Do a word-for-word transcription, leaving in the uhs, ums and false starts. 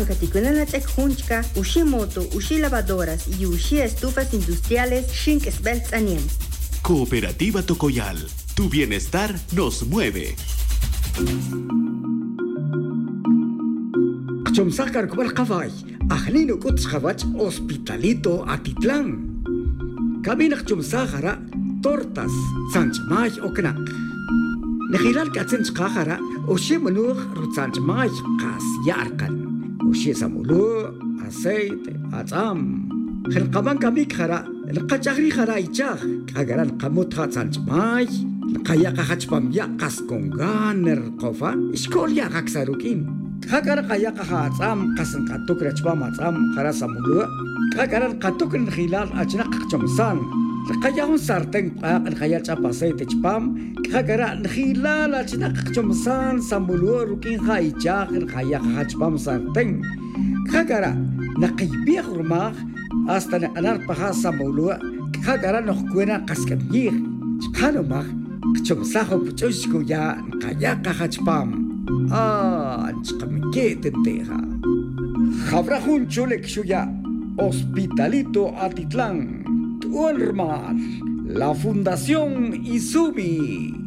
banca tikunanachek hunchka, ushi moto, ushi lavadoras y ushi estufas industriales shink sbelts aniem. Cooperativa Tocoyal, tu bienestar nos mueve. Chomsakar kubal kafay, ahlino kuts khabach Hospitalito Atitlán. Kabinak chomsakara tortas sanchmay oknak. Nehilal katsench kakara oshi manuch rutsanchmay kas yarkan. Oshi samulu aceite atzam. Khilqaban kamik khara القجاري خرايجاه كأجران قموت خاتسانج ماي قيا قحشبام يا قاسكونغان القفا إشكول يا غكساروكين كأجر قيا قحاتسام قاسن قطوك رجبام اتسام خراس مولو كأجران قطوك الخلال أجناق جمسان قياهم سارتين قاق الخيال جاباسي تجبام كأجران خلال أجناق جمسان سامولو روكين خايجاه الخيا قحشبام سارتين كأجران نقيبيخ رماخ hasta anar pahasa maulua kagara no kuena kaskabir chano mag chomsaho puchoshko ya kaya kahachpam ah chkamike tenteja jabrajun chulek shuya Hospitalito Atitlán tu hermano la Fundación Izumi.